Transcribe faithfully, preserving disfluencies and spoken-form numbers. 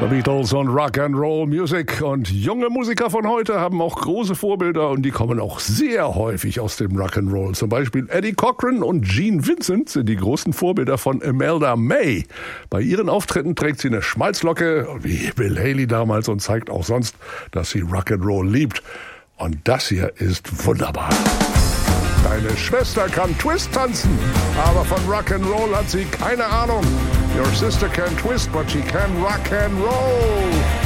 The Beatles und Rock'n'Roll Music. Und junge Musiker von heute haben auch große Vorbilder und die kommen auch sehr häufig aus dem Rock'n'Roll. Zum Beispiel Eddie Cochran und Gene Vincent sind die großen Vorbilder von Imelda May. Bei ihren Auftritten trägt sie eine Schmalzlocke, wie Bill Haley damals, und zeigt auch sonst, dass sie Rock'n'Roll liebt. Und das hier ist wunderbar. Deine Schwester kann Twist tanzen, aber von Rock'n'Roll hat sie keine Ahnung. Your sister can twist, but she can rock and roll.